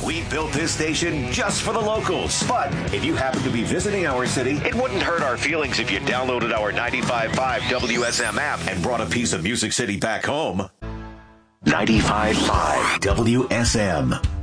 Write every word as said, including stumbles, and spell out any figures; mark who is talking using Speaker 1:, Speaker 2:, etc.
Speaker 1: We built this station just for the locals. But if you happen to be visiting our city, it wouldn't hurt our feelings if you downloaded our ninety-five point five W S M app and brought a piece of Music City back home. ninety-five point five W S M.